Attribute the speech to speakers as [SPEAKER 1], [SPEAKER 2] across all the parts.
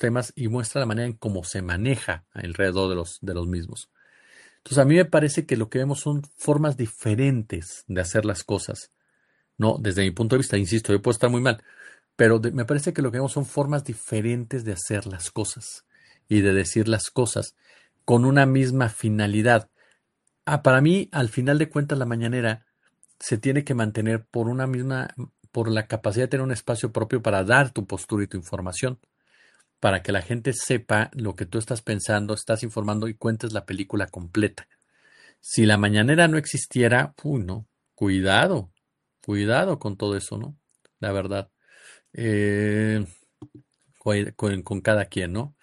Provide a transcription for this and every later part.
[SPEAKER 1] temas y muestra la manera en cómo se maneja alrededor de los mismos. Entonces, a mí me parece que lo que vemos son formas diferentes de hacer las cosas, ¿no? Desde mi punto de vista, insisto, yo puedo estar muy mal, pero me parece que lo que vemos son formas diferentes de hacer las cosas y de decir las cosas con una misma finalidad. Para mí, al final de cuentas, la mañanera se tiene que mantener por la capacidad de tener un espacio propio para dar tu postura y tu información, para que la gente sepa lo que tú estás pensando, estás informando y cuentes la película completa. Si la mañanera no existiera, uy, no, cuidado, cuidado con todo eso, ¿no? La verdad, eh, con cada quien, ¿no?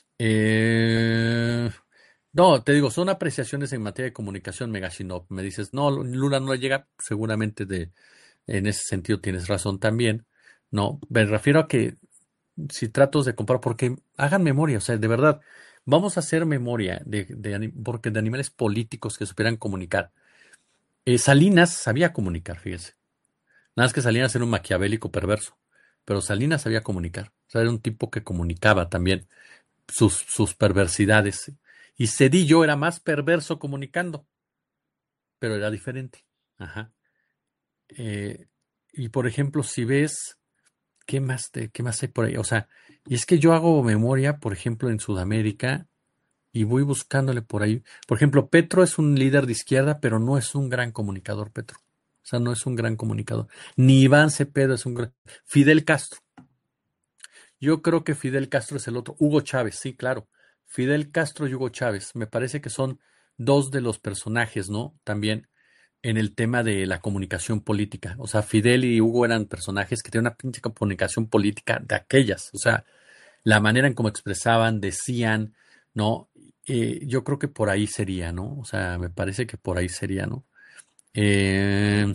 [SPEAKER 1] Eh, no, te digo, son apreciaciones en materia de comunicación, Megashinov. Me dices, no, Lula no le llega, seguramente en ese sentido tienes razón también. No, me refiero a que si tratos de comparar, porque hagan memoria, o sea, de verdad, vamos a hacer memoria porque de animales políticos que supieran comunicar. Salinas sabía comunicar, fíjese. Nada más que Salinas era un maquiavélico perverso, pero Salinas sabía comunicar. O sea, era un tipo que comunicaba también sus perversidades. Y Cedillo era más perverso comunicando, pero era diferente. Ajá. Eh, y por ejemplo, si ves, qué más hay por ahí? O sea, y es que yo hago memoria, por ejemplo, en Sudamérica, y voy buscándole por ahí. Por ejemplo, Petro es un líder de izquierda, pero no es un gran comunicador, Petro. O sea, no es un gran comunicador. Ni Iván Cepeda es un gran. Fidel Castro. Yo creo que Fidel Castro es el otro. Hugo Chávez, sí, claro. Fidel Castro y Hugo Chávez. Me parece que son dos de los personajes, ¿no? También en el tema de la comunicación política. O sea, Fidel y Hugo eran personajes que tenían una pinche comunicación política de aquellas. O sea, la manera en cómo expresaban, decían, ¿no? Yo creo que por ahí sería, ¿no? O sea, me parece que por ahí sería, ¿no? Eh,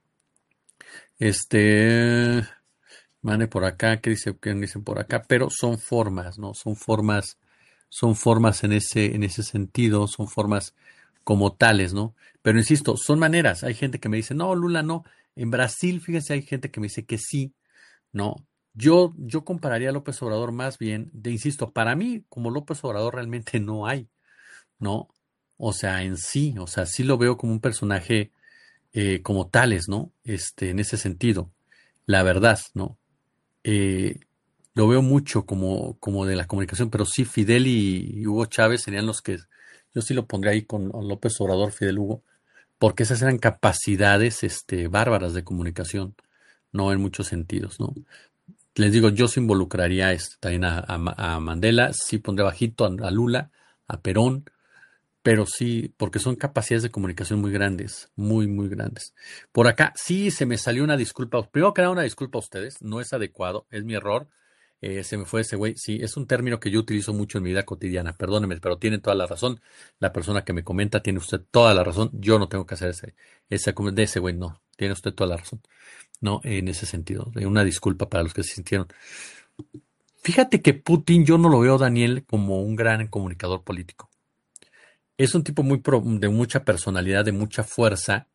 [SPEAKER 1] este, Mane por acá, ¿qué dicen por acá? Pero son formas, ¿no? Son formas en ese sentido, son formas como tales, ¿no? Pero insisto, son maneras. Hay gente que me dice, no, Lula, no. En Brasil, fíjense, hay gente que me dice que sí, ¿no? Yo compararía a López Obrador más bien, insisto, para mí, como López Obrador realmente no hay, ¿no? O sea, en sí, o sea, sí lo veo como un personaje como tales, ¿no? En ese sentido, la verdad, ¿no? eh, lo veo mucho como de la comunicación, pero sí Fidel y Hugo Chávez serían los que yo sí lo pondría ahí con López Obrador, Fidel Hugo, porque esas eran capacidades bárbaras de comunicación, no en muchos sentidos, ¿no? Les digo, yo sí involucraría también a Mandela, sí pondría bajito a Lula, a Perón, pero sí, porque son capacidades de comunicación muy grandes, muy, muy grandes. Por acá, sí, se me salió una disculpa. Primero que nada, una disculpa a ustedes, no es adecuado, es mi error. Se me fue ese güey. Sí, es un término que yo utilizo mucho en mi vida cotidiana. Perdóneme, pero tiene toda la razón. La persona que me comenta tiene usted toda la razón. Yo no tengo que hacer de ese güey, no. Tiene usted toda la razón. No, en ese sentido. Una disculpa para los que se sintieron. Fíjate que Putin, yo no lo veo, Daniel, como un gran comunicador político. Es un tipo de mucha personalidad, de mucha fuerza,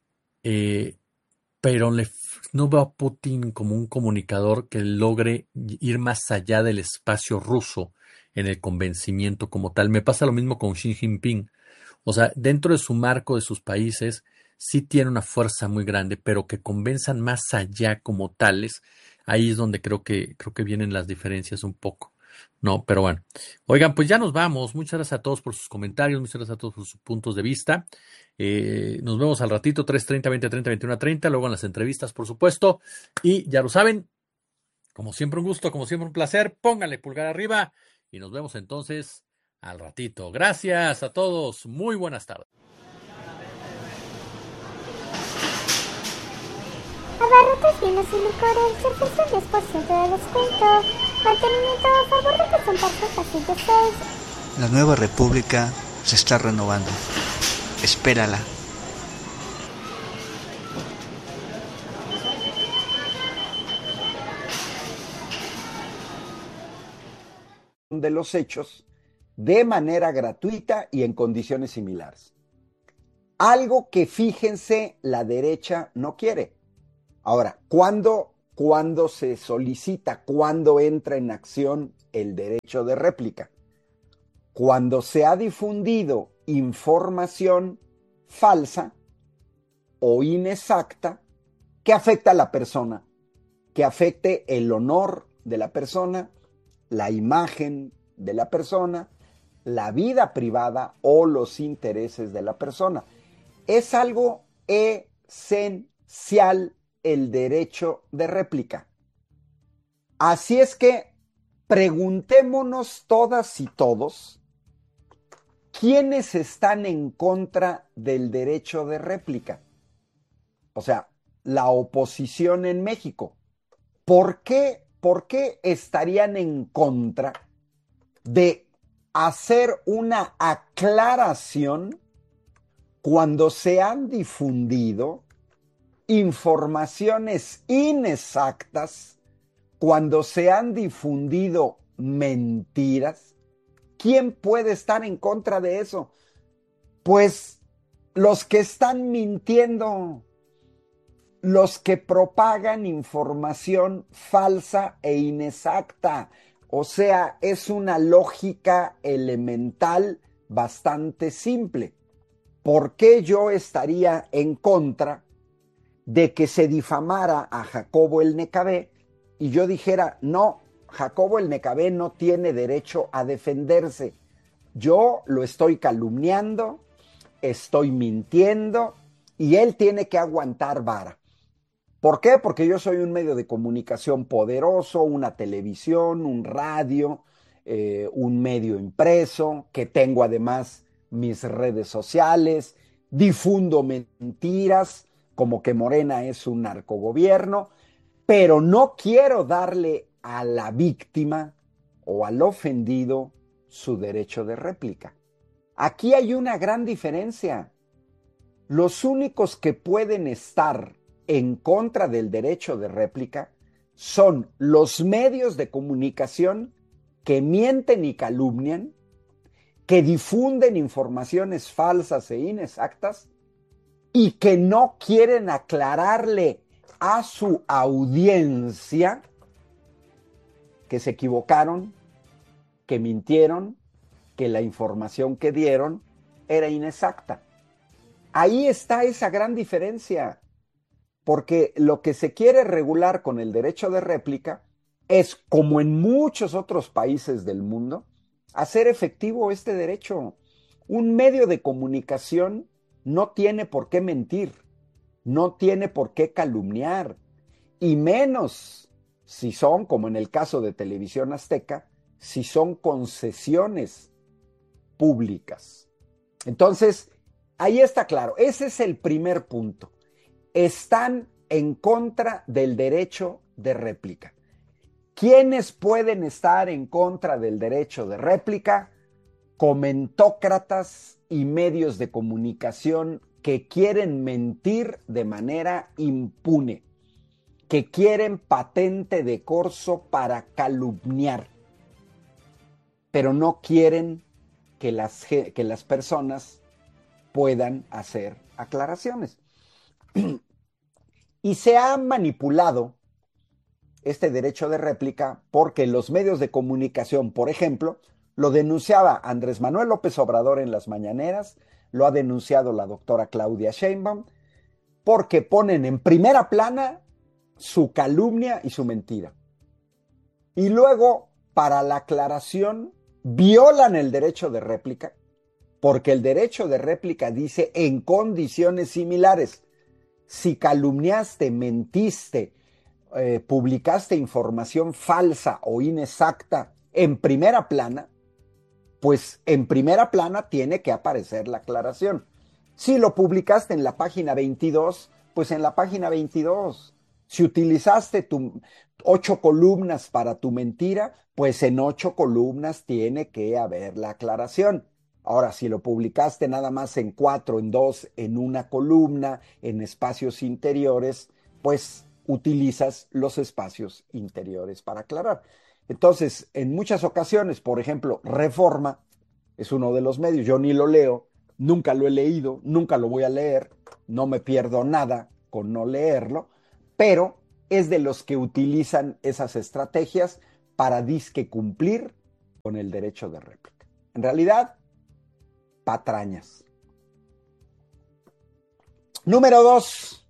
[SPEAKER 1] eh, pero no veo a Putin como un comunicador que logre ir más allá del espacio ruso en el convencimiento como tal. Me pasa lo mismo con Xi Jinping. O sea, dentro de su marco de sus países, sí tiene una fuerza muy grande, pero que convenzan más allá como tales, ahí es donde creo que vienen las diferencias un poco. No, pero bueno. Oigan, pues ya nos vamos. Muchas gracias a todos por sus comentarios, muchas gracias a todos por sus puntos de vista. Nos vemos al ratito, 3:30, 20:30, 21:30, luego en las entrevistas, por supuesto. Y ya lo saben, como siempre un gusto, como siempre un placer. Pónganle pulgar arriba y nos vemos entonces al ratito. Gracias a todos. Muy buenas tardes.
[SPEAKER 2] Abarrotes, vinos y licores, servicio 10% de descuento. Mantenimiento a favor de que son partes fácil de 6.
[SPEAKER 3] La nueva república se está renovando. Espérala.
[SPEAKER 4] De los hechos de manera gratuita y en condiciones similares. Algo que, fíjense, la derecha no quiere. Ahora, ¿cuándo se solicita, cuándo entra en acción el derecho de réplica? Cuando se ha difundido información falsa o inexacta que afecta a la persona, que afecte el honor de la persona, la imagen de la persona, la vida privada o los intereses de la persona. Es algo esencial el derecho de réplica. Así es que preguntémonos todas y todos, ¿quiénes están en contra del derecho de réplica? O sea, la oposición en México. ¿Por qué estarían en contra de hacer una aclaración cuando se han difundido informaciones inexactas, cuando se han difundido mentiras? ¿Quién puede estar en contra de eso? Pues los que están mintiendo, los que propagan información falsa e inexacta. O sea, es una lógica elemental bastante simple. ¿Por qué yo estaría en contra de que se difamara a Jacobo el Necabé y yo dijera, no, Jacobo el Necabé no tiene derecho a defenderse? Yo lo estoy calumniando, estoy mintiendo y él tiene que aguantar vara. ¿Por qué? Porque yo soy un medio de comunicación poderoso, una televisión, un radio, un medio impreso, que tengo además mis redes sociales, difundo mentiras, como que Morena es un narcogobierno, pero no quiero darle a la víctima o al ofendido su derecho de réplica. Aquí hay una gran diferencia. Los únicos que pueden estar en contra del derecho de réplica son los medios de comunicación que mienten y calumnian, que difunden informaciones falsas e inexactas y que no quieren aclararle a su audiencia que se equivocaron, que mintieron, que la información que dieron era inexacta. Ahí está esa gran diferencia. Porque lo que se quiere regular con el derecho de réplica es, como en muchos otros países del mundo, hacer efectivo este derecho. Un medio de comunicación no tiene por qué mentir, no tiene por qué calumniar, y menos si son, como en el caso de Televisión Azteca, si son concesiones públicas. Entonces, ahí está claro, ese es el primer punto. Están en contra del derecho de réplica. ¿Quiénes pueden estar en contra del derecho de réplica? Comentócratas y medios de comunicación que quieren mentir de manera impune, que quieren patente de corso para calumniar, pero no quieren que las personas puedan hacer aclaraciones. Y se ha manipulado este derecho de réplica porque los medios de comunicación, por ejemplo, lo denunciaba Andrés Manuel López Obrador en las mañaneras, lo ha denunciado la doctora Claudia Sheinbaum, porque ponen en primera plana su calumnia y su mentira. Y luego, para la aclaración, violan el derecho de réplica, porque el derecho de réplica dice en condiciones similares. Si calumniaste, mentiste, publicaste información falsa o inexacta en primera plana, pues en primera plana tiene que aparecer la aclaración. Si lo publicaste en la página 22, pues en la página 22. Si utilizaste 8 columnas para tu mentira, pues en 8 columnas tiene que haber la aclaración. Ahora, si lo publicaste nada más en 4, en 2, en una columna, en espacios interiores, pues utilizas los espacios interiores para aclarar. Entonces, en muchas ocasiones, por ejemplo, Reforma es uno de los medios, yo ni lo leo, nunca lo he leído, nunca lo voy a leer, no me pierdo nada con no leerlo, pero es de los que utilizan esas estrategias para disque cumplir con el derecho de réplica. En realidad, patrañas. Número 2.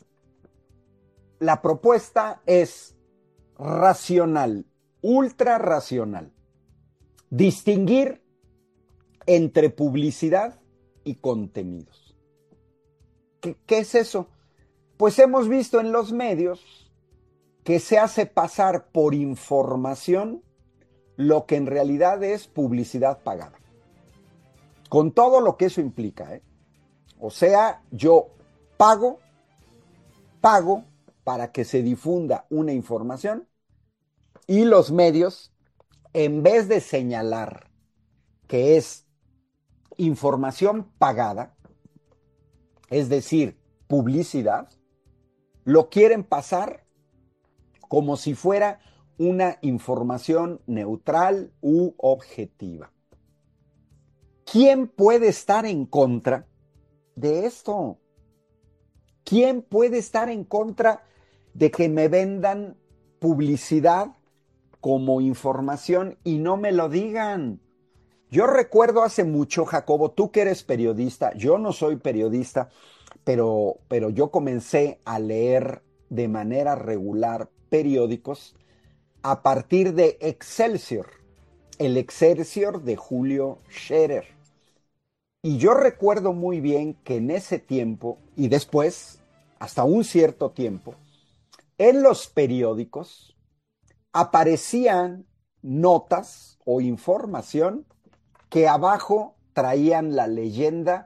[SPEAKER 4] La propuesta es racional, ultra racional. Distinguir entre publicidad y contenidos. ¿Qué es eso? Pues hemos visto en los medios que se hace pasar por información lo que en realidad es publicidad pagada. Con todo lo que eso implica, ¿eh? O sea, yo pago para que se difunda una información y los medios, en vez de señalar que es información pagada, es decir, publicidad, lo quieren pasar como si fuera una información neutral u objetiva. ¿Quién puede estar en contra de esto? ¿Quién puede estar en contra de que me vendan publicidad como información y no me lo digan? Yo recuerdo hace mucho, Jacobo, tú que eres periodista, yo no soy periodista, pero yo comencé a leer de manera regular periódicos a partir de Excelsior, el Excelsior de Julio Scherer. Y yo recuerdo muy bien que en ese tiempo, y después, hasta un cierto tiempo, en los periódicos aparecían notas o información que abajo traían la leyenda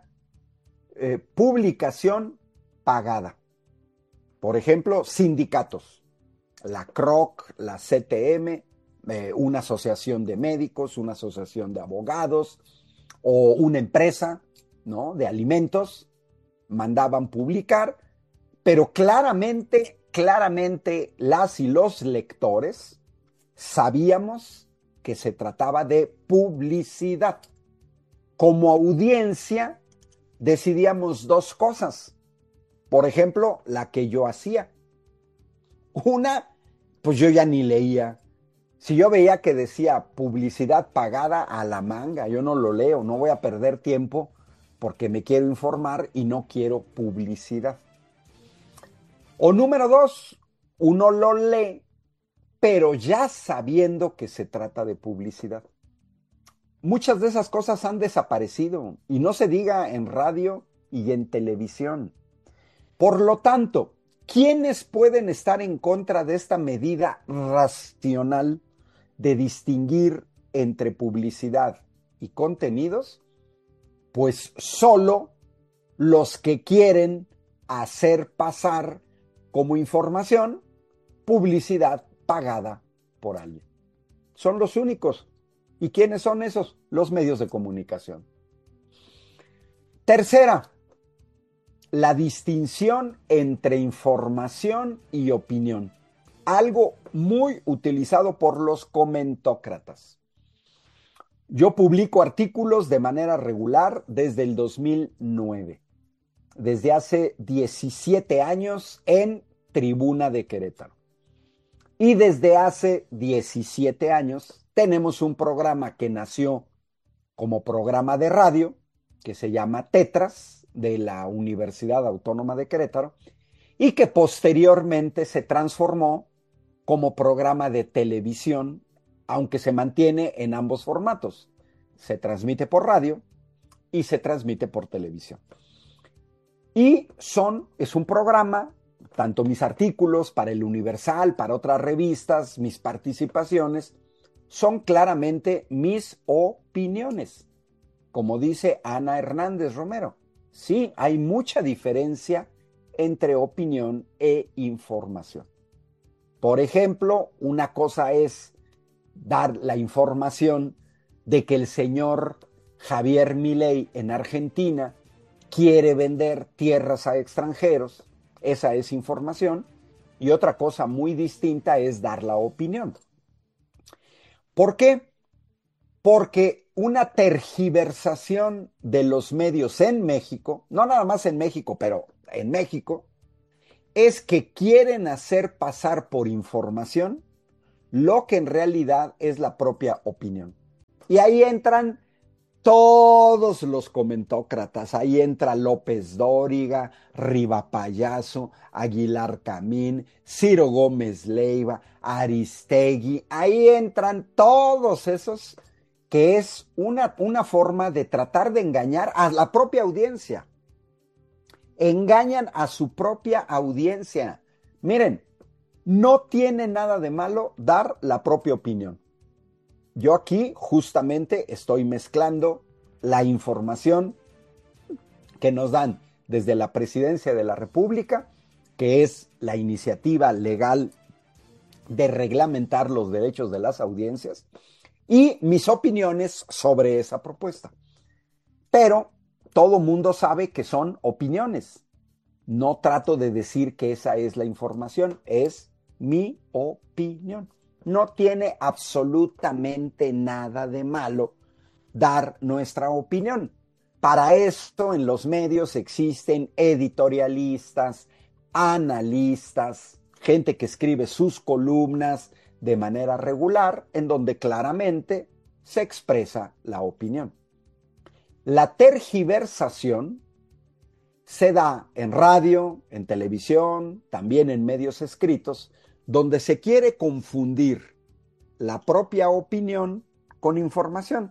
[SPEAKER 4] publicación pagada. Por ejemplo, sindicatos, la CROC, la CTM, una asociación de médicos, una asociación de abogados o una empresa, ¿no?, de alimentos, mandaban publicar, pero claramente las y los lectores sabíamos que se trataba de publicidad. Como audiencia decidíamos dos cosas. Por ejemplo, la que yo hacía. Una, pues yo ya ni leía. Si yo veía que decía publicidad pagada, a la manga, yo no lo leo, no voy a perder tiempo porque me quiero informar y no quiero publicidad. O número 2, uno lo lee, pero ya sabiendo que se trata de publicidad. Muchas de esas cosas han desaparecido, y no se diga en radio y en televisión. Por lo tanto, ¿quiénes pueden estar en contra de esta medida racional de distinguir entre publicidad y contenidos? Pues solo los que quieren hacer pasar como información publicidad pagada por alguien. Son los únicos. ¿Y quiénes son esos? Los medios de comunicación. Tercera, la distinción entre información y opinión. Algo muy utilizado por los comentócratas. Yo publico artículos de manera regular desde el 2009, desde hace 17 años en Tribuna de Querétaro. Y desde hace 17 años tenemos un programa que nació como programa de radio, que se llama Tetras, de la Universidad Autónoma de Querétaro, y que posteriormente se transformó como programa de televisión, aunque se mantiene en ambos formatos. Se transmite por radio y se transmite por televisión. Y es un programa, tanto mis artículos para el Universal, para otras revistas, mis participaciones, son claramente mis opiniones. Como dice Ana Hernández Romero, sí, hay mucha diferencia entre opinión e información. Por ejemplo, una cosa es dar la información de que el señor Javier Milei en Argentina quiere vender tierras a extranjeros. Esa es información. Y otra cosa muy distinta es dar la opinión. ¿Por qué? Porque una tergiversación de los medios en México, no nada más en México, pero en México, es que quieren hacer pasar por información lo que en realidad es la propia opinión. Y ahí entran todos los comentócratas, ahí entra López Dóriga, Riva Payaso, Aguilar Camín, Ciro Gómez Leiva, Aristegui, ahí entran todos esos que es una forma de tratar de engañar a la propia audiencia. Engañan a su propia audiencia. Miren, no tiene nada de malo dar la propia opinión. Yo aquí justamente estoy mezclando la información que nos dan desde la Presidencia de la República, que es la iniciativa legal de reglamentar los derechos de las audiencias, y mis opiniones sobre esa propuesta. Pero todo mundo sabe que son opiniones. No trato de decir que esa es la información, es mi opinión. No tiene absolutamente nada de malo dar nuestra opinión. Para esto en los medios existen editorialistas, analistas, gente que escribe sus columnas de manera regular, en donde claramente se expresa la opinión. La tergiversación se da en radio, en televisión, también en medios escritos, donde se quiere confundir la propia opinión con información.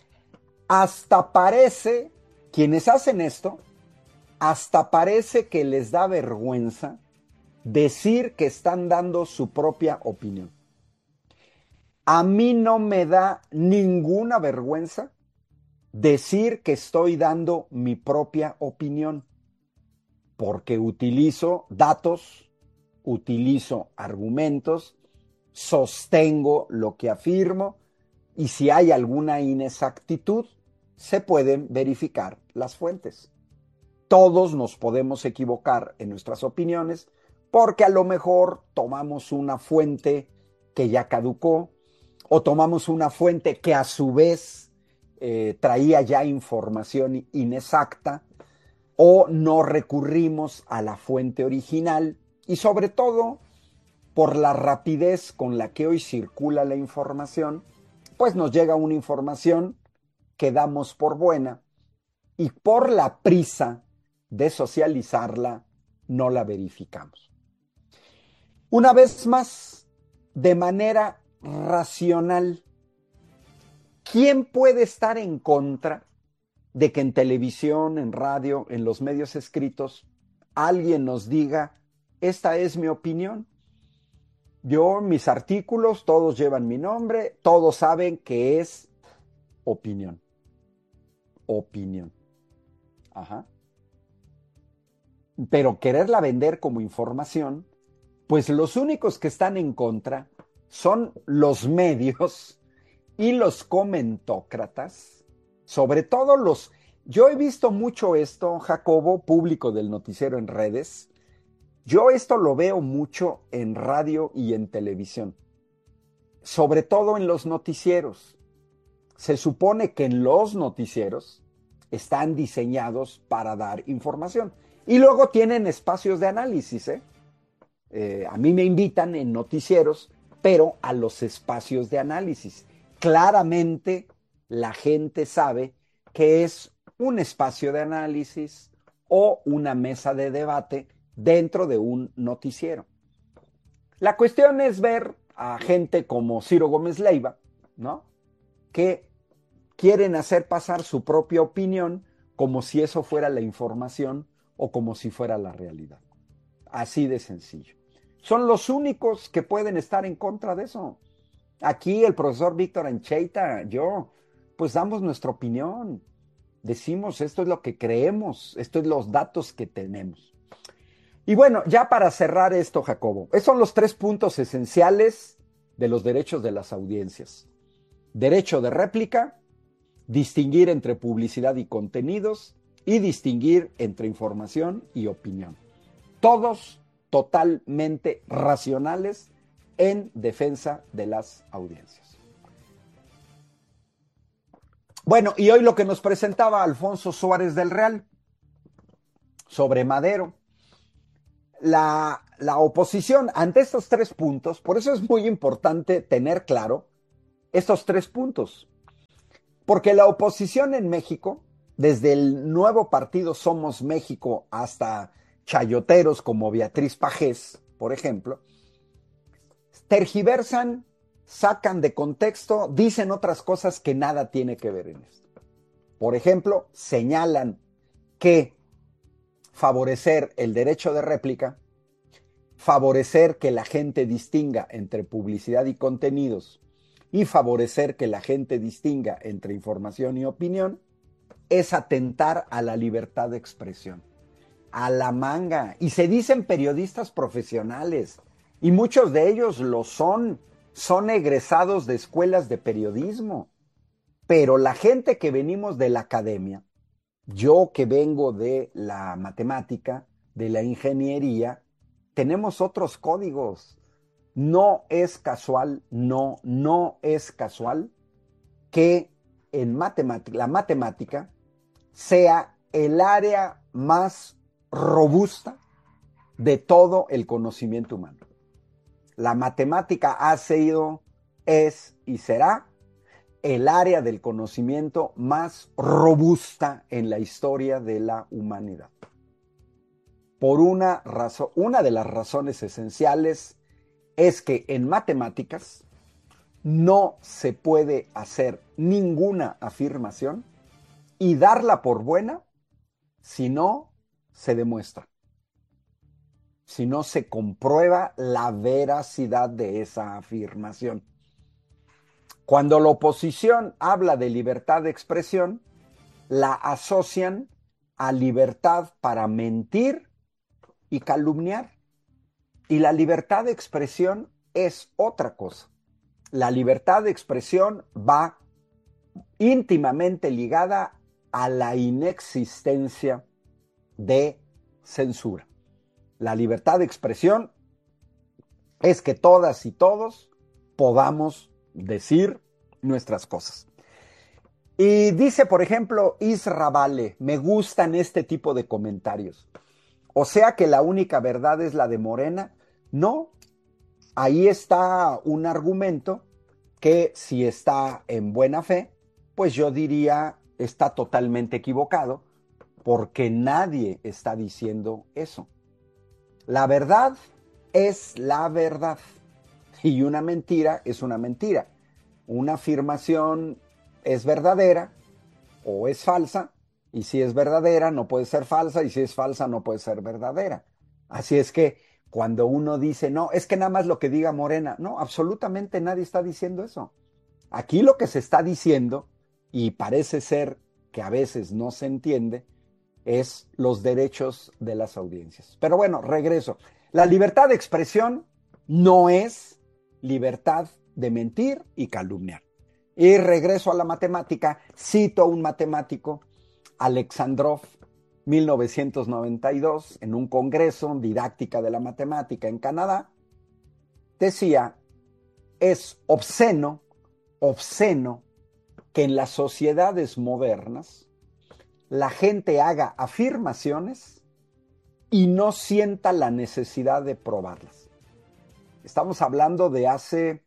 [SPEAKER 4] Hasta parece, quienes hacen esto, hasta parece que les da vergüenza decir que están dando su propia opinión. A mí no me da ninguna vergüenza decir que estoy dando mi propia opinión, porque utilizo datos, utilizo argumentos, sostengo lo que afirmo, y si hay alguna inexactitud, se pueden verificar las fuentes. Todos nos podemos equivocar en nuestras opiniones porque a lo mejor tomamos una fuente que ya caducó o tomamos una fuente que a su vez traía ya información inexacta o no recurrimos a la fuente original y sobre todo por la rapidez con la que hoy circula la información, pues nos llega una información que damos por buena y por la prisa de socializarla no la verificamos. Una vez más, de manera racional, ¿quién puede estar en contra de que en televisión, en radio, en los medios escritos, alguien nos diga, esta es mi opinión? Yo, mis artículos, todos llevan mi nombre, todos saben que es opinión. Opinión. Ajá. Pero quererla vender como información, pues los únicos que están en contra son los medios y los comentócratas, sobre todo los... Yo he visto mucho esto, Jacobo, público del noticiero en redes. Yo esto lo veo mucho en radio y en televisión, sobre todo en los noticieros. Se supone que en los noticieros están diseñados para dar información y luego tienen espacios de análisis, a mí me invitan en noticieros, pero a los espacios de análisis. Claramente la gente sabe que es un espacio de análisis o una mesa de debate dentro de un noticiero. La cuestión es ver a gente como Ciro Gómez Leiva, ¿no?, que quieren hacer pasar su propia opinión como si eso fuera la información o como si fuera la realidad. Así de sencillo. Son los únicos que pueden estar en contra de eso. Aquí el profesor Víctor Ancheita, yo, pues damos nuestra opinión. Decimos, esto es lo que creemos, esto es los datos que tenemos. Y bueno, ya para cerrar esto, Jacobo, esos son los 3 puntos esenciales de los derechos de las audiencias. Derecho de réplica, distinguir entre publicidad y contenidos y distinguir entre información y opinión. Todos totalmente racionales en defensa de las audiencias. Bueno, y hoy lo que nos presentaba Alfonso Suárez del Real sobre Madero. la oposición ante estos 3 puntos, por eso es muy importante tener claro estos 3 puntos, porque la oposición en México, desde el nuevo partido Somos México hasta chayoteros como Beatriz Pajés, por ejemplo, tergiversan, sacan de contexto, dicen otras cosas que nada tiene que ver en esto. Por ejemplo, señalan que favorecer el derecho de réplica, favorecer que la gente distinga entre publicidad y contenidos y favorecer que la gente distinga entre información y opinión es atentar a la libertad de expresión. A la manga. Y se dicen periodistas profesionales y muchos de ellos lo son egresados de escuelas de periodismo. Pero la gente que venimos de la academia, yo que vengo de la matemática, de la ingeniería, tenemos otros códigos. No es casual, no es casual que en la matemática sea el área más robusta de todo el conocimiento humano. La matemática ha sido, es y será el área del conocimiento más robusta en la historia de la humanidad. Por una razón, una de las razones esenciales es que en matemáticas no se puede hacer ninguna afirmación y darla por buena si no se demuestra, si no se comprueba la veracidad de esa afirmación. Cuando la oposición habla de libertad de expresión, la asocian a libertad para mentir y calumniar. Y la libertad de expresión es otra cosa. La libertad de expresión va íntimamente ligada a la inexistencia de censura. La libertad de expresión es que todas y todos podamos decir nuestras cosas. Y dice, por ejemplo, Isra Vale, me gustan este tipo de comentarios. O sea que la única verdad es la de Morena. No, ahí está un argumento que si está en buena fe, pues yo diría está totalmente equivocado, porque nadie está diciendo eso. La verdad es la verdad y una mentira es una mentira. Una afirmación es verdadera o es falsa, y si es verdadera no puede ser falsa, y si es falsa no puede ser verdadera. Así es que cuando uno dice, no, es que nada más lo que diga Morena, no, absolutamente nadie está diciendo eso. Aquí lo que se está diciendo, y parece ser que a veces no se entiende, es los derechos de las audiencias. Pero bueno, regreso. La libertad de expresión no es libertad de mentir y calumniar. Y regreso a la matemática, cito a un matemático, Alexandrov, 1992, en un congreso, didáctica de la matemática en Canadá, decía, es obsceno que en las sociedades modernas la gente haga afirmaciones y no sienta la necesidad de probarlas. Estamos hablando de hace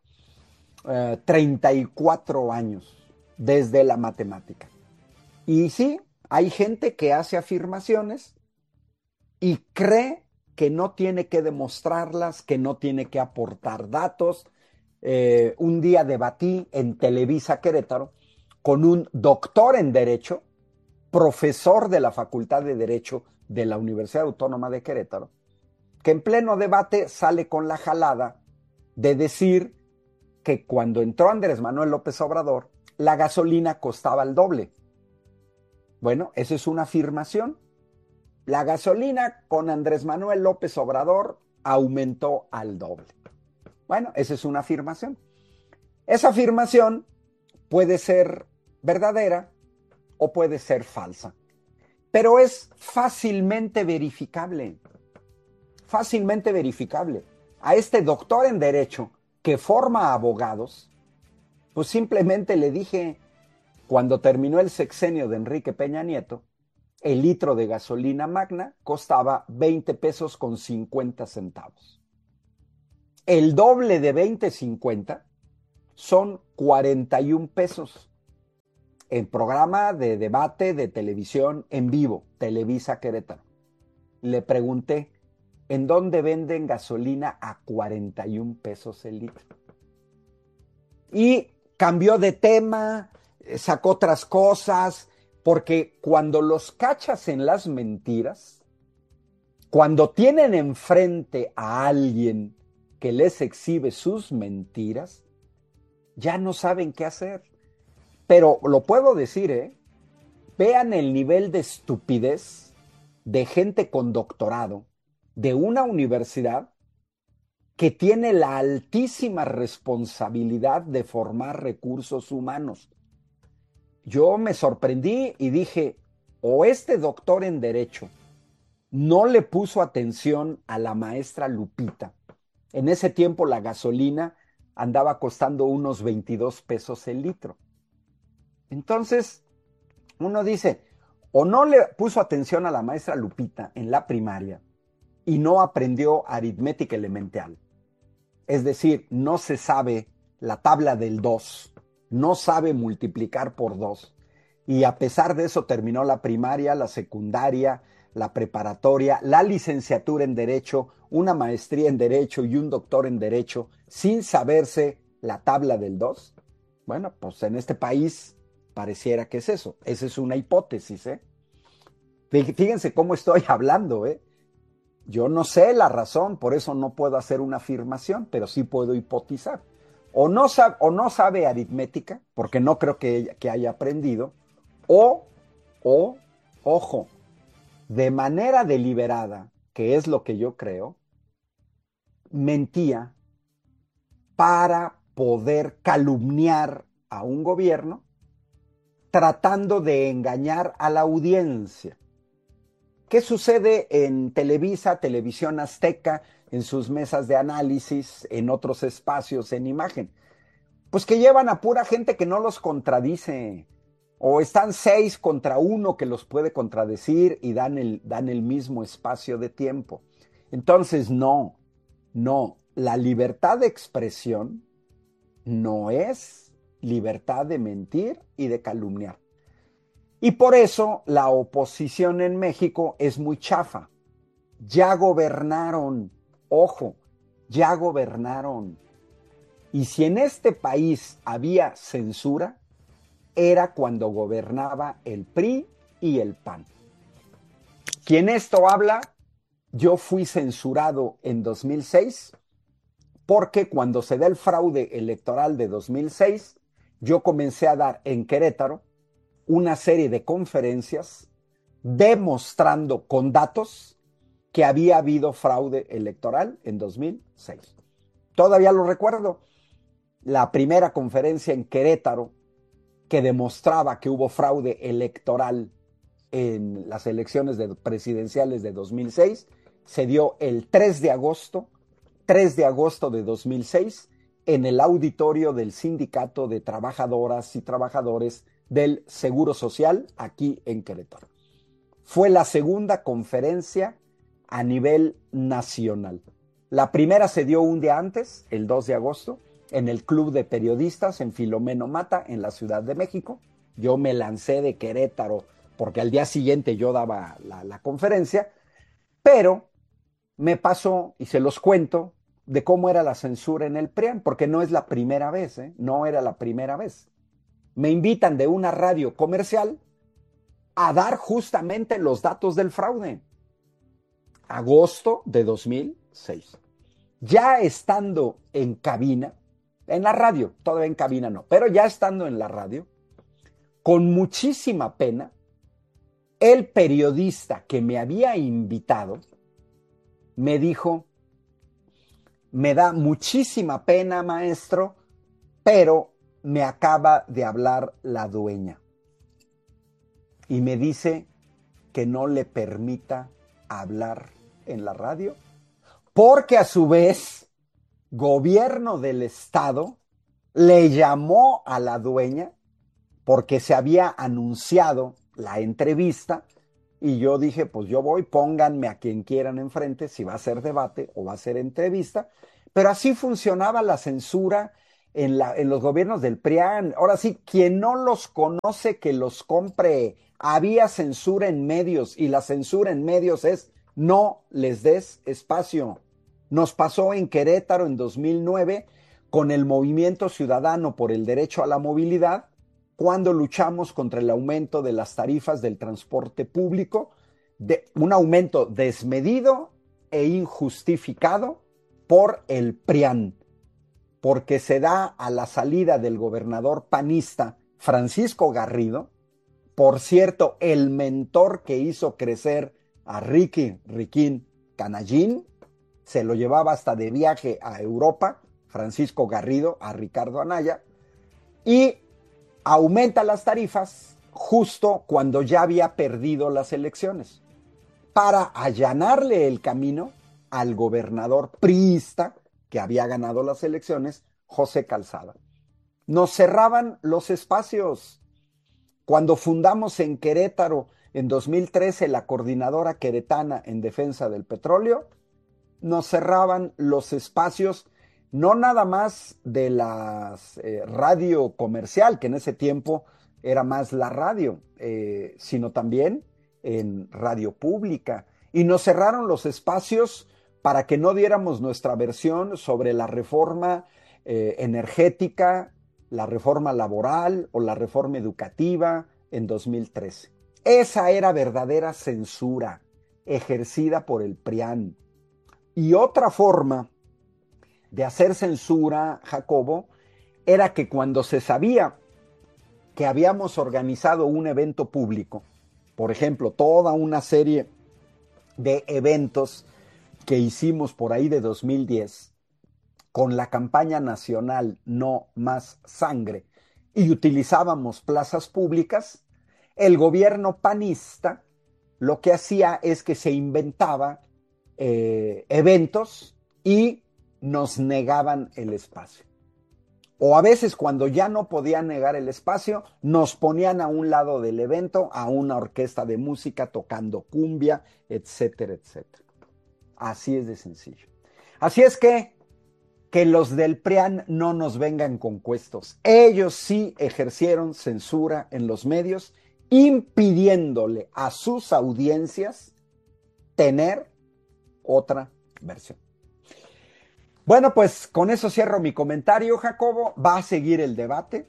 [SPEAKER 4] 34 años desde la matemática. Y sí, hay gente que hace afirmaciones y cree que no tiene que demostrarlas, que no tiene que aportar datos. Un día debatí en Televisa Querétaro con un doctor en Derecho, profesor de la Facultad de Derecho de la Universidad Autónoma de Querétaro, que en pleno debate sale con la jalada de decir que cuando entró Andrés Manuel López Obrador, la gasolina costaba el doble. Bueno, eso es una afirmación. La gasolina con Andrés Manuel López Obrador aumentó al doble. Bueno, esa es una afirmación. Esa afirmación puede ser verdadera o puede ser falsa, pero es fácilmente verificable. Fácilmente verificable. A este doctor en Derecho que forma abogados, pues simplemente le dije, cuando terminó el sexenio de Enrique Peña Nieto, el litro de gasolina magna costaba 20 pesos con 50 centavos. El doble de 20.50 son 41 pesos. En programa de debate de televisión en vivo, Televisa Querétaro. Le pregunté, ¿en dónde venden gasolina a 41 pesos el litro? Y cambió de tema, sacó otras cosas, porque cuando los cachas en las mentiras, cuando tienen enfrente a alguien que les exhibe sus mentiras, ya no saben qué hacer. Pero lo puedo decir, vean el nivel de estupidez de gente con doctorado de una universidad que tiene la altísima responsabilidad de formar recursos humanos. Yo me sorprendí y dije, o este doctor en Derecho no le puso atención a la maestra Lupita. En ese tiempo la gasolina andaba costando unos 22 pesos el litro. Entonces, uno dice, o no le puso atención a la maestra Lupita en la primaria y no aprendió aritmética elemental. Es decir, no se sabe la tabla del 2, no sabe multiplicar por 2. Y a pesar de eso terminó la primaria, la secundaria, la preparatoria, la licenciatura en Derecho, una maestría en Derecho y un doctor en Derecho sin saberse la tabla del 2. Bueno, pues en este país pareciera que es eso. Esa es una hipótesis, Fíjense cómo estoy hablando, Yo no sé la razón, por eso no puedo hacer una afirmación, pero sí puedo hipotizar. O no sabe aritmética, porque no creo que haya aprendido, o, ojo, de manera deliberada, que es lo que yo creo, mentía para poder calumniar a un gobierno tratando de engañar a la audiencia. ¿Qué sucede en Televisa, Televisión Azteca, en sus mesas de análisis, en otros espacios, en imagen? Pues que llevan a pura gente que no los contradice, o están 6 contra 1 que los puede contradecir y dan el mismo espacio de tiempo. Entonces, no, la libertad de expresión no es libertad de mentir y de calumniar. Y por eso la oposición en México es muy chafa. Ya gobernaron, ojo, ya gobernaron. Y si en este país había censura, era cuando gobernaba el PRI y el PAN. Quien esto habla, yo fui censurado en 2006, porque cuando se da el fraude electoral de 2006, yo comencé a dar en Querétaro una serie de conferencias demostrando con datos que había habido fraude electoral en 2006. Todavía lo recuerdo. La primera conferencia en Querétaro que demostraba que hubo fraude electoral en las elecciones presidenciales de 2006 se dio el 3 de agosto de 2006 en el auditorio del Sindicato de Trabajadoras y Trabajadores del Seguro Social aquí en Querétaro. Fue la segunda conferencia a nivel nacional. La primera se dio un día antes, el 2 de agosto, en el Club de Periodistas en Filomeno Mata, en la Ciudad de México. Yo me lancé de Querétaro porque al día siguiente yo daba la conferencia, pero me pasó, y se los cuento, de cómo era la censura en el PRIAN, porque no es la primera vez, no era la primera vez. Me invitan de una radio comercial a dar justamente los datos del fraude. Agosto de 2006. Ya estando en cabina, en la radio, todavía en cabina no, pero ya estando en la radio, con muchísima pena, el periodista que me había invitado me dijo: me da muchísima pena, maestro, pero me acaba de hablar la dueña y me dice que no le permita hablar en la radio, porque a su vez, gobierno del estado le llamó a la dueña porque se había anunciado la entrevista y yo dije, pues yo voy, pónganme a quien quieran enfrente, si va a ser debate o va a ser entrevista, pero así funcionaba la censura en los gobiernos del PRIAN. Ahora sí, quien no los conoce, que los compre. Había censura en medios y la censura en medios es no les des espacio. Nos pasó en Querétaro en 2009 con el Movimiento Ciudadano por el Derecho a la Movilidad, cuando luchamos contra el aumento de las tarifas del transporte público, de un aumento desmedido e injustificado por el PRIAN, porque se da a la salida del gobernador panista Francisco Garrido, por cierto, el mentor que hizo crecer a Riquín Canallín, se lo llevaba hasta de viaje a Europa, Francisco Garrido, a Ricardo Anaya, y aumenta las tarifas justo cuando ya había perdido las elecciones, para allanarle el camino al gobernador priista que había ganado las elecciones, José Calzada. Nos cerraban los espacios. Cuando fundamos en Querétaro en 2013 la Coordinadora Queretana en Defensa del Petróleo, nos cerraban los espacios, no nada más de la radio comercial, que en ese tiempo era más la radio, sino también en radio pública. Y nos cerraron los espacios para que no diéramos nuestra versión sobre la reforma energética, la reforma laboral o la reforma educativa en 2013. Esa era verdadera censura ejercida por el PRIAN. Y otra forma de hacer censura, Jacobo, era que cuando se sabía que habíamos organizado un evento público, por ejemplo, toda una serie de eventos que hicimos por ahí de 2010, con la campaña nacional No Más Sangre, y utilizábamos plazas públicas, el gobierno panista lo que hacía es que se inventaba eventos y nos negaban el espacio. O a veces cuando ya no podían negar el espacio, nos ponían a un lado del evento a una orquesta de música tocando cumbia, etcétera, etcétera. Así es de sencillo. Así es que los del PRIAN no nos vengan con cuestos. Ellos sí ejercieron censura en los medios, impidiéndole a sus audiencias tener otra versión. Bueno, pues con eso cierro mi comentario, Jacobo. Va a seguir el debate.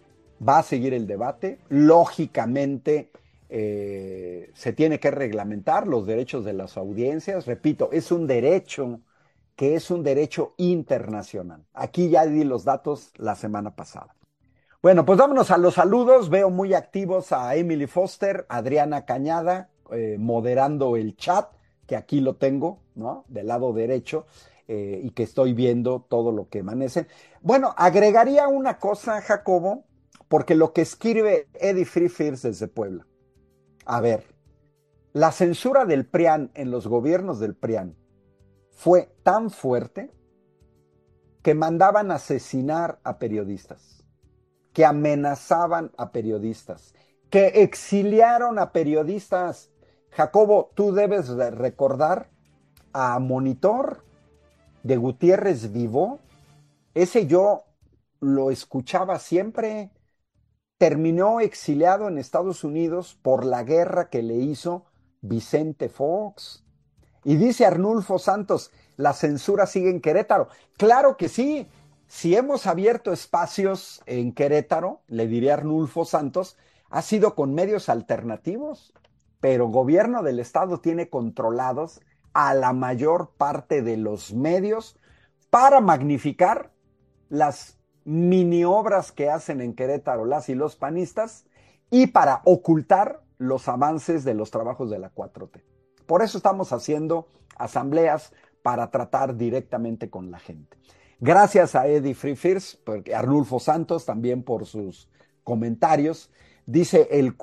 [SPEAKER 4] Lógicamente, se tiene que reglamentar los derechos de las audiencias. Repito, es un derecho que es un derecho internacional. Aquí ya di los datos la semana pasada. Bueno, pues vámonos a los saludos. Veo muy activos a Emily Foster, Adriana Cañada, moderando el chat, que aquí lo tengo, ¿no? Del lado derecho, y que estoy viendo todo lo que amanece. Bueno, agregaría una cosa, Jacobo, porque lo que escribe Eddie Free Fierce desde Puebla. A ver, la censura del PRIAN en los gobiernos del PRIAN fue tan fuerte que mandaban asesinar a periodistas, que amenazaban a periodistas, que exiliaron a periodistas. Jacobo, tú debes recordar a Monitor de Gutiérrez Vivó. Ese yo lo escuchaba siempre. Terminó exiliado en Estados Unidos por la guerra que le hizo Vicente Fox. Y dice Arnulfo Santos, la censura sigue en Querétaro. Claro que sí. Si hemos abierto espacios en Querétaro, le diría Arnulfo Santos, ha sido con medios alternativos, pero el gobierno del estado tiene controlados a la mayor parte de los medios para magnificar las mini obras que hacen en Querétaro las y los panistas y para ocultar los avances de los trabajos de la 4T. Por eso estamos haciendo asambleas para tratar directamente con la gente. Gracias a Eddie Free Fierce, porque Arnulfo Santos también por sus comentarios. Dice el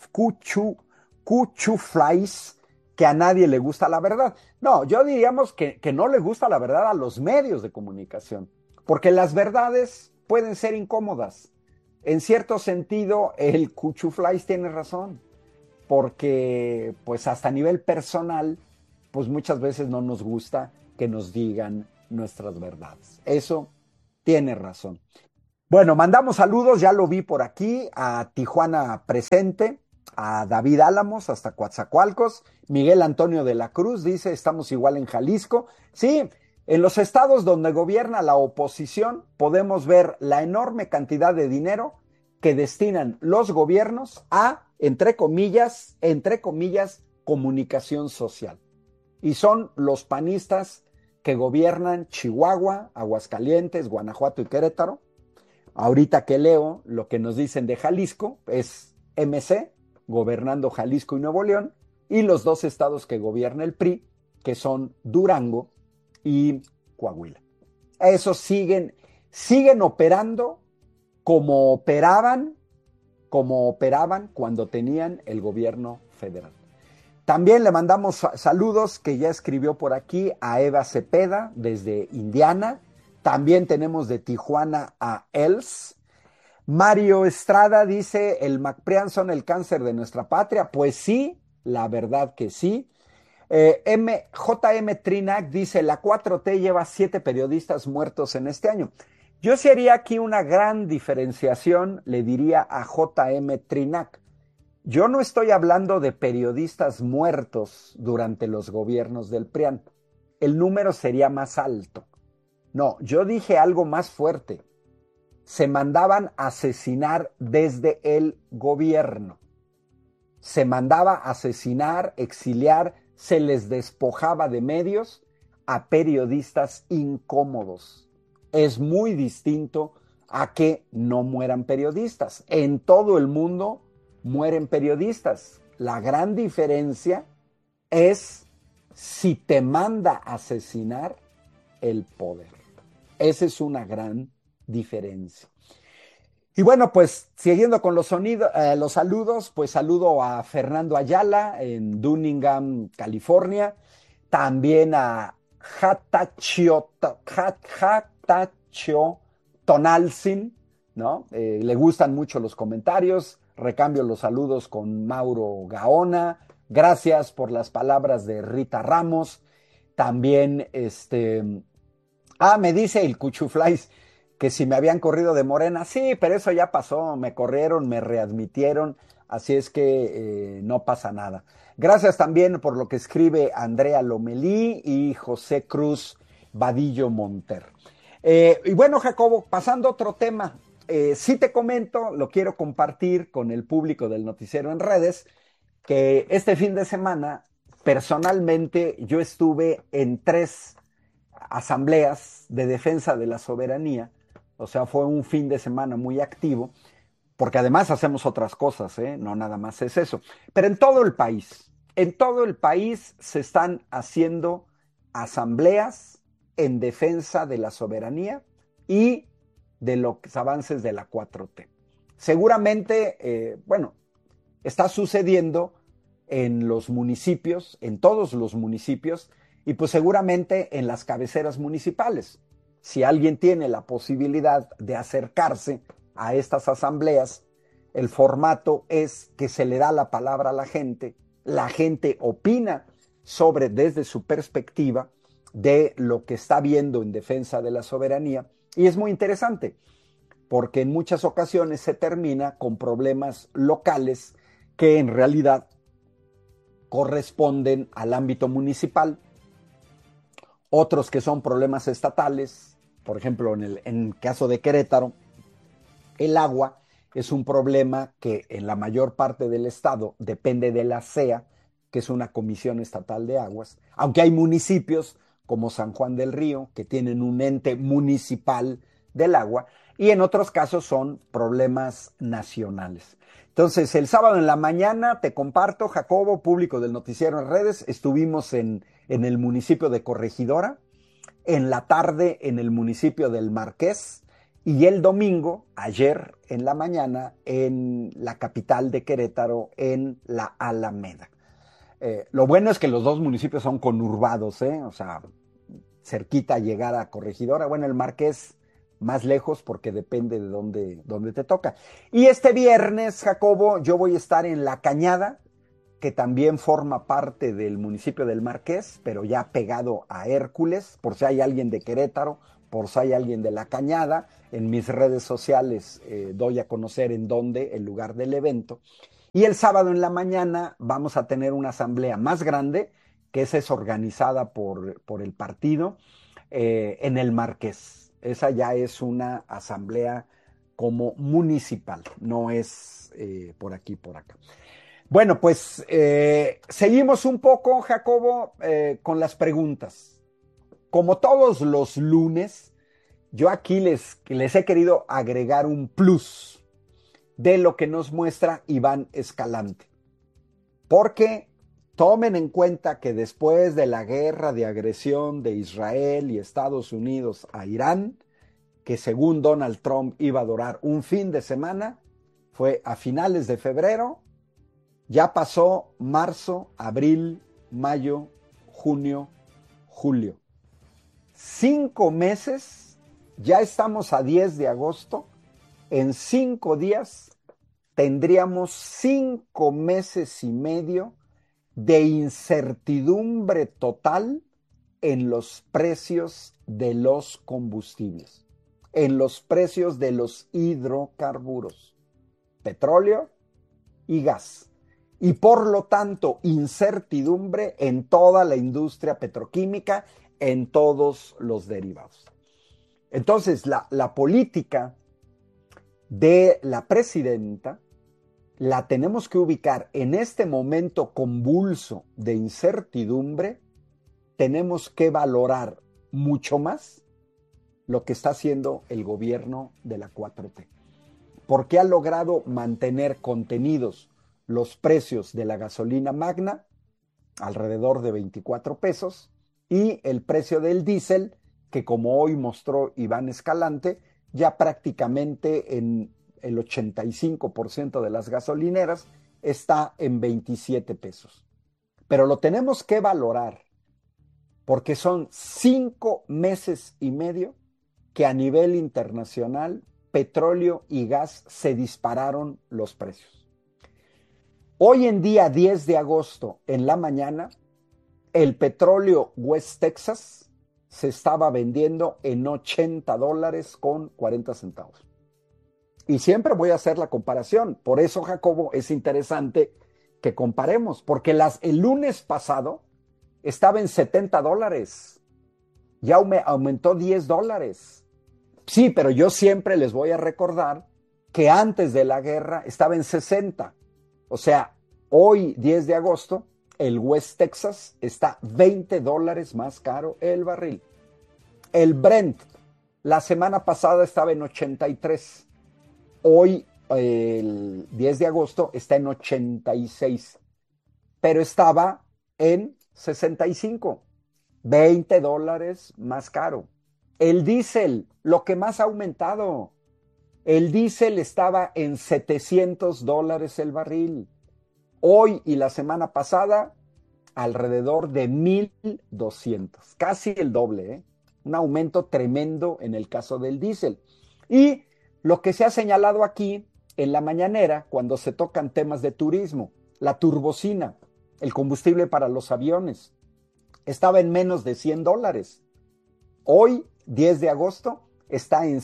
[SPEAKER 4] Cuchuflais que a nadie le gusta la verdad. No, yo diríamos que no le gusta la verdad a los medios de comunicación, porque las verdades pueden ser incómodas. En cierto sentido, el Cuchuflais tiene razón. porque pues hasta a nivel personal, pues muchas veces no nos gusta que nos digan nuestras verdades. Eso tiene razón. Bueno, mandamos saludos, ya lo vi por aquí, a Tijuana Presente, a David Álamos, hasta Coatzacoalcos, Miguel Antonio de la Cruz dice, estamos igual en Jalisco. Sí, en los estados donde gobierna la oposición podemos ver la enorme cantidad de dinero que destinan los gobiernos a, entre comillas, comunicación social. Y son los panistas que gobiernan Chihuahua, Aguascalientes, Guanajuato y Querétaro. Ahorita que leo lo que nos dicen de Jalisco, es MC, gobernando Jalisco y Nuevo León, y los dos estados que gobierna el PRI, que son Durango y Coahuila. Esos siguen operando como operaban cuando tenían el gobierno federal. También le mandamos saludos que ya escribió por aquí a Eva Cepeda desde Indiana. También tenemos de Tijuana a Els. Mario Estrada dice, ¿el McPrian son el cáncer de nuestra patria? Pues sí, la verdad que sí. JM Trinac dice, la 4T lleva 7 periodistas muertos en este año. Yo sí haría aquí una gran diferenciación, le diría a JM Trinac. Yo no estoy hablando de periodistas muertos durante los gobiernos del PRIAN. El número sería más alto. No, yo dije algo más fuerte. Se mandaban a asesinar desde el gobierno. Se mandaba a asesinar, exiliar, se les despojaba de medios a periodistas incómodos. Es muy distinto a que no mueran periodistas. En todo el mundo mueren periodistas. La gran diferencia es si te manda a asesinar el poder. Esa es una gran diferencia. Y bueno, pues siguiendo con los saludos, pues saludo a Fernando Ayala en Dunningham, California. También a Hatachio Tonalcin, ¿no? Le gustan mucho los comentarios. Recambio los saludos con Mauro Gaona. Gracias por las palabras de Rita Ramos. También, me dice el Cuchuflais que si me habían corrido de Morena. Sí, pero eso ya pasó. Me corrieron, me readmitieron. Así es que no pasa nada. Gracias también por lo que escribe Andrea Lomelí y José Cruz Vadillo Monter. Y bueno, Jacobo, pasando a otro tema. Sí te comento, lo quiero compartir con el público del Noticiero en Redes, que este fin de semana, personalmente, yo estuve en 3 asambleas de defensa de la soberanía. O sea, fue un fin de semana muy activo, porque además hacemos otras cosas, no nada más es eso. Pero en todo el país se están haciendo asambleas en defensa de la soberanía y de los avances de la 4T. Seguramente, está sucediendo en los municipios, en todos los municipios, y pues seguramente en las cabeceras municipales. Si alguien tiene la posibilidad de acercarse a estas asambleas, el formato es que se le da la palabra a la gente opina desde su perspectiva de lo que está viendo en defensa de la soberanía, y es muy interesante, porque en muchas ocasiones se termina con problemas locales que en realidad corresponden al ámbito municipal, otros que son problemas estatales. Por ejemplo, en el caso de Querétaro, el agua es un problema que en la mayor parte del estado depende de la CEA, que es una comisión estatal de aguas, aunque hay municipios como San Juan del Río que tienen un ente municipal del agua, y en otros casos son problemas nacionales. Entonces, el sábado en la mañana, te comparto, Jacobo, público del Noticiero en Redes, estuvimos en el municipio de Corregidora, en la tarde en el municipio del Marqués, y el domingo, ayer en la mañana, en la capital de Querétaro, en la Alameda. Lo bueno es que los dos municipios son conurbados, o sea, cerquita a llegar a Corregidora. Bueno, el Marqués más lejos porque depende de dónde te toca. Y este viernes, Jacobo, yo voy a estar en La Cañada, que también forma parte del municipio del Marqués, pero ya pegado a Hércules, por si hay alguien de Querétaro, por si hay alguien de La Cañada. En mis redes sociales doy a conocer en dónde, el lugar del evento. Y el sábado en la mañana vamos a tener una asamblea más grande, que esa es organizada por el partido, en el Marqués. Esa ya es una asamblea como municipal, no es por aquí, por acá. Bueno, pues seguimos un poco, Jacobo, con las preguntas. Como todos los lunes, yo aquí les he querido agregar un plus de lo que nos muestra Iván Escalante. Porque tomen en cuenta que después de la guerra de agresión de Israel y Estados Unidos a Irán, que según Donald Trump iba a durar un fin de semana, fue a finales de febrero, ya pasó marzo, abril, mayo, junio, julio. 5 meses, ya estamos a 10 de agosto, en 5 días tendríamos 5 meses y medio de incertidumbre total en los precios de los combustibles, en los precios de los hidrocarburos, petróleo y gas. Y por lo tanto, incertidumbre en toda la industria petroquímica, en todos los derivados. Entonces, la política de la presidenta la tenemos que ubicar en este momento convulso de incertidumbre. Tenemos que valorar mucho más lo que está haciendo el gobierno de la 4T, porque ha logrado mantener contenidos los precios de la gasolina magna alrededor de 24 pesos y el precio del diésel, que como hoy mostró Iván Escalante, ya prácticamente en el 85% de las gasolineras está en 27 pesos. Pero lo tenemos que valorar porque son 5 meses y medio que a nivel internacional petróleo y gas se dispararon los precios. Hoy en día, 10 de agosto, en la mañana, el petróleo West Texas se estaba vendiendo en $80 con 40 centavos. Y siempre voy a hacer la comparación. Por eso, Jacobo, es interesante que comparemos, porque el lunes pasado estaba en $70. Ya aumentó $10. Sí, pero yo siempre les voy a recordar que antes de la guerra estaba en 60. O sea, hoy, 10 de agosto, el West Texas está $20 más caro el barril. El Brent, la semana pasada estaba en 83. Hoy, el 10 de agosto, está en 86. Pero estaba en 65. $20 más caro. El diésel, lo que más ha aumentado. El diésel estaba en $700 el barril. Hoy y la semana pasada, alrededor de 1,200. Casi el doble, ¿eh? Un aumento tremendo en el caso del diésel. Y lo que se ha señalado aquí en la mañanera, cuando se tocan temas de turismo, la turbocina, el combustible para los aviones, estaba en menos de $100. Hoy, 10 de agosto, está en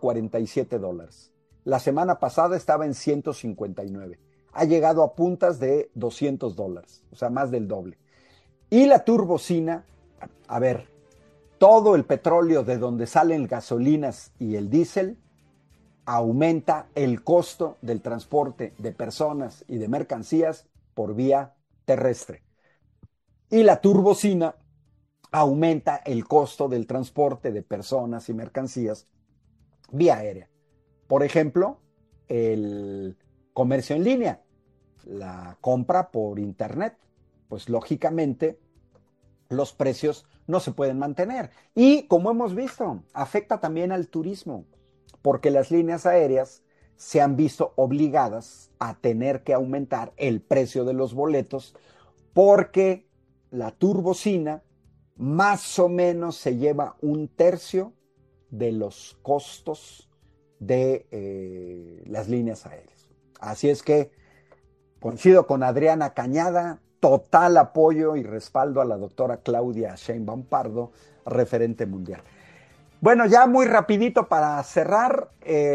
[SPEAKER 4] $147. La semana pasada estaba en 159. Ha llegado a puntas de $200, o sea, más del doble. Y la turbocina, a ver, todo el petróleo de donde salen gasolinas y el diésel aumenta el costo del transporte de personas y de mercancías por vía terrestre. Y la turbocina aumenta el costo del transporte de personas y mercancías vía aérea. Por ejemplo, el comercio en línea, la compra por internet, pues lógicamente los precios no se pueden mantener. Y como hemos visto, afecta también al turismo, porque las líneas aéreas se han visto obligadas a tener que aumentar el precio de los boletos porque la turbocina más o menos se lleva 1/3 de los costos de las líneas aéreas. Así es que Coincido con Adriana Cañada, total apoyo y respaldo a la doctora Claudia Sheinbaum Pardo, referente mundial. Bueno, ya muy rapidito para cerrar,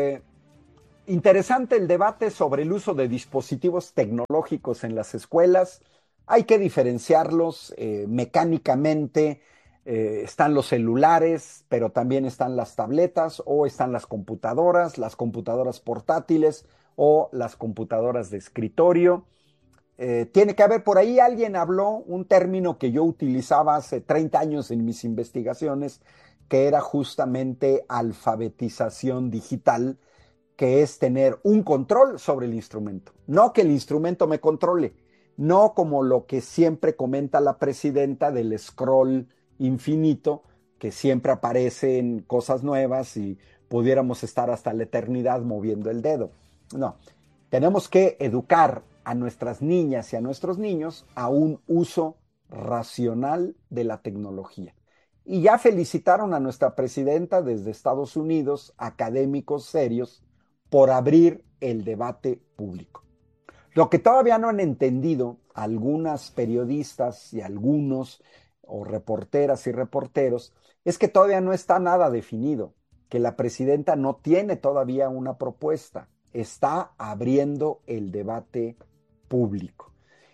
[SPEAKER 4] interesante el debate sobre el uso de dispositivos tecnológicos en las escuelas. Hay que diferenciarlos mecánicamente. Están los celulares, pero también están las tabletas o están las computadoras portátiles o las computadoras de escritorio. Tiene que haber, por ahí alguien habló un término que yo utilizaba hace 30 años en mis investigaciones, que era justamente alfabetización digital, que es tener un control sobre el instrumento. No que el instrumento me controle, no como lo que siempre comenta la presidenta del scroll infinito, que siempre aparecen cosas nuevas y pudiéramos estar hasta la eternidad moviendo el dedo. No, tenemos que educar a nuestras niñas y a nuestros niños a un uso racional de la tecnología. Y ya felicitaron a nuestra presidenta desde Estados Unidos, académicos serios, por abrir el debate público. Lo que todavía no han entendido algunas periodistas y algunos, o reporteras y reporteros, es que todavía no está nada definido, que la presidenta no tiene todavía una propuesta, está abriendo el debate público.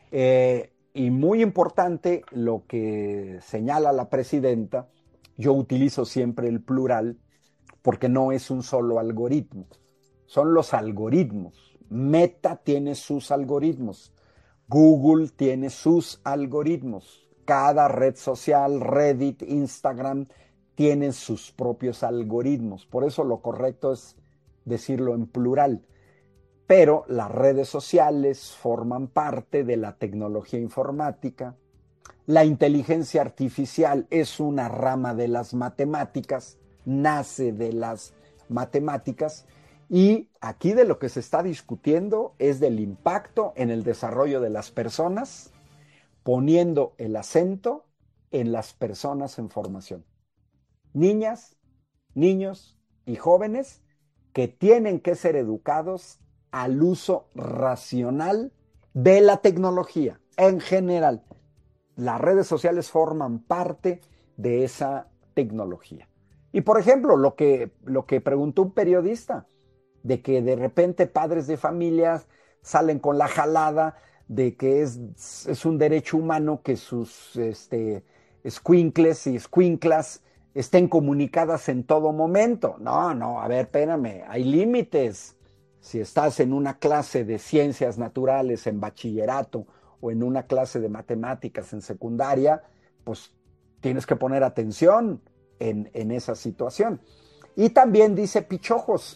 [SPEAKER 4] Y muy importante lo que señala la presidenta, yo utilizo siempre el plural porque no es un solo algoritmo, son los algoritmos. Meta tiene sus algoritmos, Google tiene sus algoritmos, cada red social, Reddit, Instagram, tienen sus propios algoritmos. Por eso lo correcto es decirlo en plural. Pero las redes sociales forman parte de la tecnología informática. La inteligencia artificial es una rama de las matemáticas, nace de las matemáticas, y aquí de lo que se está discutiendo es del impacto en el desarrollo de las personas, poniendo el acento en las personas en formación. Niñas, niños y jóvenes que tienen que ser educados al uso racional de la tecnología en general. Las redes sociales forman parte de esa tecnología. Y por ejemplo, lo que preguntó un periodista, de que de repente padres de familias salen con la jalada de que es un derecho humano que sus escuincles y escuinclas estén comunicadas en todo momento. No, a ver, espérame, hay límites. Si estás en una clase de ciencias naturales en bachillerato o en una clase de matemáticas en secundaria, pues tienes que poner atención en esa situación. Y también dice Pichojos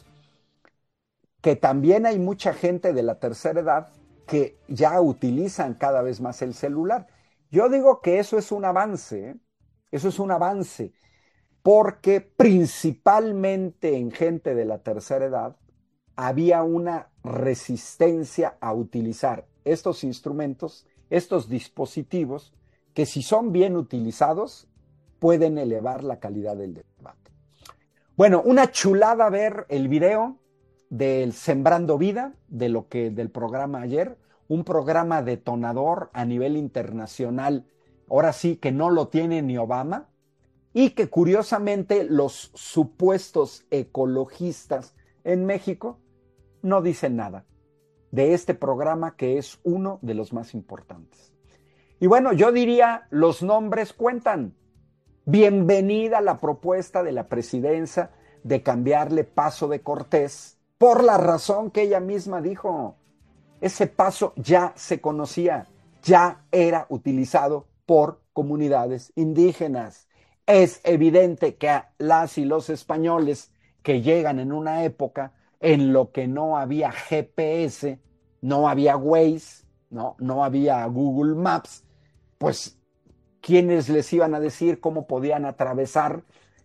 [SPEAKER 4] que también hay mucha gente de la tercera edad que ya utilizan cada vez más el celular. Yo digo que eso es un avance, eso es un avance, porque principalmente en gente de la tercera edad había una resistencia a utilizar estos instrumentos, estos dispositivos, que si son bien utilizados, pueden elevar la calidad del debate. Bueno, una chulada ver el video del Sembrando Vida, del programa ayer, un programa detonador a nivel internacional, ahora sí que no lo tiene ni Obama, y que curiosamente los supuestos ecologistas en México no dicen nada de este programa que es uno de los más importantes. Y bueno, yo diría, los nombres cuentan. Bienvenida a la propuesta de la presidencia de cambiarle Paso de Cortés por la razón que ella misma dijo. Ese paso ya se conocía, ya era utilizado por comunidades indígenas. Es evidente que a las y los españoles que llegan en una época en lo que no había GPS, no había Waze, no había Google Maps, pues ¿quiénes les iban a decir cómo podían atravesar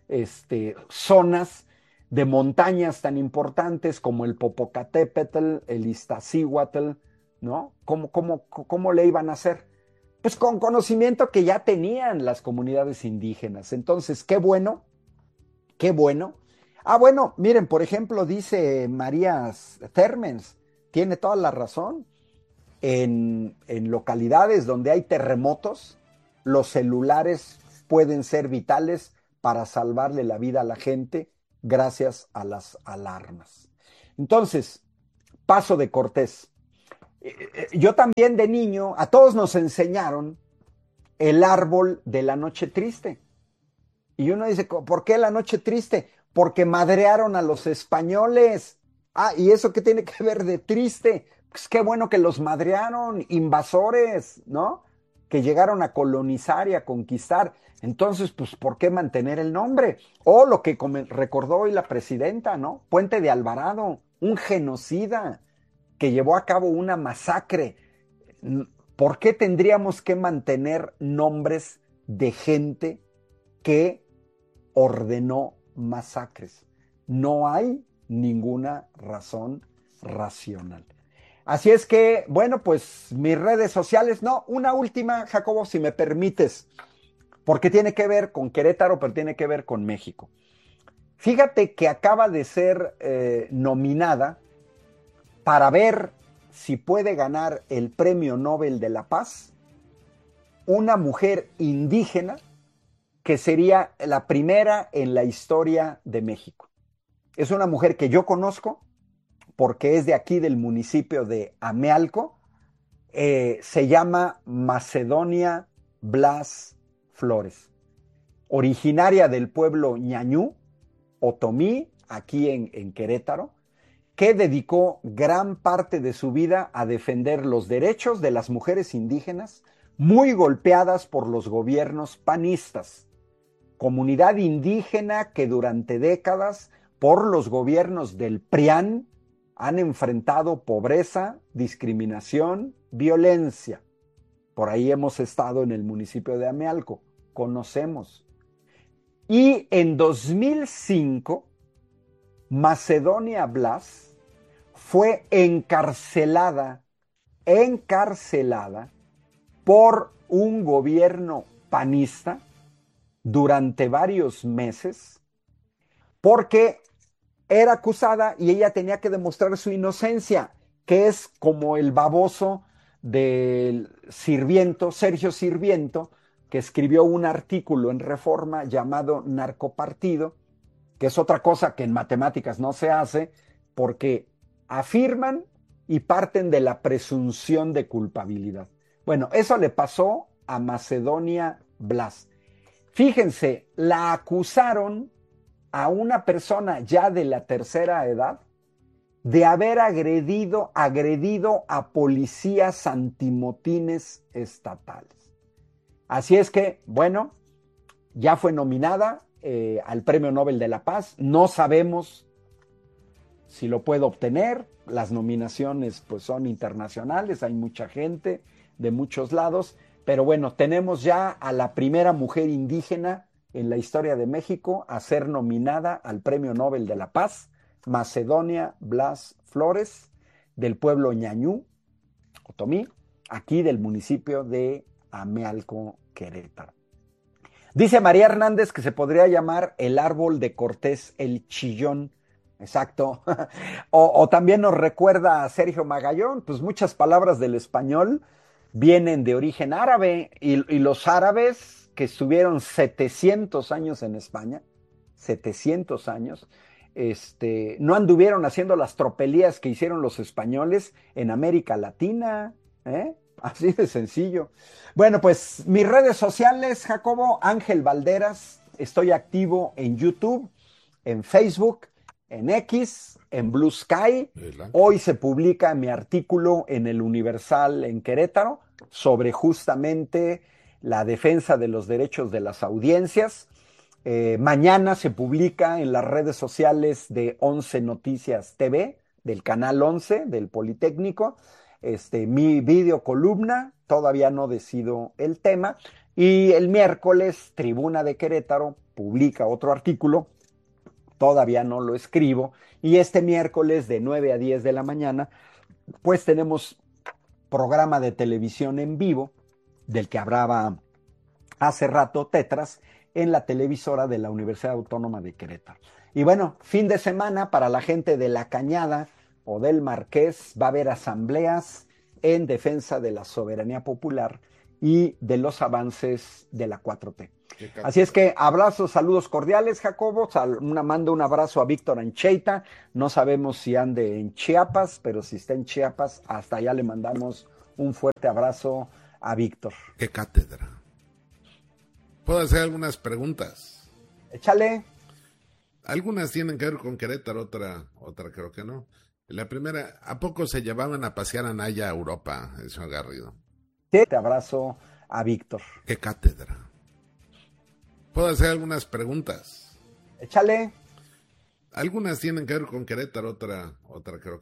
[SPEAKER 4] zonas de montañas tan importantes como el Popocatépetl, el Iztaccíhuatl, ¿no? ¿Cómo le iban a hacer? Pues con conocimiento que ya tenían las comunidades indígenas. Entonces, qué bueno, qué bueno. Ah, bueno, miren, por ejemplo, dice María Termens, tiene toda la razón. en localidades donde hay terremotos, los celulares pueden ser vitales para salvarle la vida a la gente gracias a las alarmas. Entonces, Paso de Cortés. Yo también de niño, a todos nos enseñaron el árbol de la noche triste. Y uno dice, ¿por qué la noche triste? Porque madrearon a los españoles. Ah, ¿y eso qué tiene que ver de triste? Pues qué bueno que los madrearon, invasores, ¿no? Que llegaron a colonizar y a conquistar. Entonces, pues, ¿por qué mantener el nombre? O lo que recordó hoy la presidenta, ¿no? Puente de Alvarado, un genocida que llevó a cabo una masacre. ¿Por qué tendríamos que mantener nombres de gente que ordenó masacres? No hay ninguna razón racional. Así es que, bueno, pues mis redes sociales, no, una última, Jacobo, si me permites, porque tiene que ver con Querétaro, pero tiene que ver con México. Fíjate que acaba de ser nominada para ver si puede ganar el Premio Nobel de la Paz una mujer indígena que sería la primera en la historia de México. Es una mujer que yo conozco porque es de aquí del municipio de Amealco. Se llama Macedonia Blas Flores, originaria del pueblo ñañú, otomí, aquí en Querétaro, que dedicó gran parte de su vida a defender los derechos de las mujeres indígenas, muy golpeadas por los gobiernos panistas. Comunidad indígena que durante décadas, por los gobiernos del PRIAN, han enfrentado pobreza, discriminación, violencia. Por ahí hemos estado en el municipio de Amealco, conocemos. Y en 2005, Macedonia Blas fue encarcelada por un gobierno panista durante varios meses porque era acusada y ella tenía que demostrar su inocencia, que es como el baboso del Sirviento, Sergio Sirviento, que escribió un artículo en Reforma llamado Narcopartido, que es otra cosa que en matemáticas no se hace, porque afirman y parten de la presunción de culpabilidad. Bueno, eso le pasó a Macedonia Blas. Fíjense, la acusaron a una persona ya de la tercera edad de haber agredido a policías antimotines estatales. Así es que, bueno, ya fue nominada al Premio Nobel de la Paz. No sabemos si lo puede obtener. Las nominaciones pues son internacionales, hay mucha gente de muchos lados, pero bueno, tenemos ya a la primera mujer indígena en la historia de México a ser nominada al Premio Nobel de la Paz, Macedonia Blas Flores, del pueblo ñañú, otomí, aquí del municipio de Amealco, Querétaro. Dice María Hernández que se podría llamar el árbol de Cortés, el chillón. Exacto. O también nos recuerda a Sergio Magallón, pues muchas palabras del español vienen de origen árabe y los árabes que estuvieron 700 años en España, 700 años, no anduvieron haciendo las tropelías que hicieron los españoles en América Latina, ¿eh? Así de sencillo. Bueno, pues mis redes sociales, Jacobo, Ángel Valderas, estoy activo en YouTube, en Facebook, en X, en Blue Sky. Hoy se publica mi artículo en El Universal en Querétaro sobre justamente la defensa de los derechos de las audiencias. Mañana se publica en las redes sociales de 11 Noticias TV, del canal 11 del Politécnico, mi video columna, todavía no decido el tema, y el miércoles Tribuna de Querétaro publica otro artículo, todavía no lo escribo, y este miércoles de 9 a 10 de la mañana, pues tenemos programa de televisión en vivo, del que hablaba hace rato Tetras, en la televisora de la Universidad Autónoma de Querétaro. Y bueno, fin de semana para la gente de La Cañada o del Marqués, va a haber asambleas en defensa de la soberanía popular y de los avances de la 4T. Así es que abrazos, saludos cordiales, Jacobo. Mando un abrazo a Víctor Ancheita. No sabemos si ande en Chiapas, pero si está en Chiapas, hasta allá le mandamos un fuerte abrazo a Víctor.
[SPEAKER 5] ¡Qué cátedra! ¿Puedo hacer algunas preguntas?
[SPEAKER 4] Échale.
[SPEAKER 5] Algunas tienen que ver con Querétaro, otra creo que no. La primera, ¿a poco se llevaban a pasear a Naya a Europa, el señor Garrido?
[SPEAKER 4] Te abrazo a Víctor.
[SPEAKER 5] ¡Qué cátedra! ¿Puedo hacer algunas preguntas?
[SPEAKER 4] Échale.
[SPEAKER 5] Algunas tienen que ver con Querétaro, otra creo que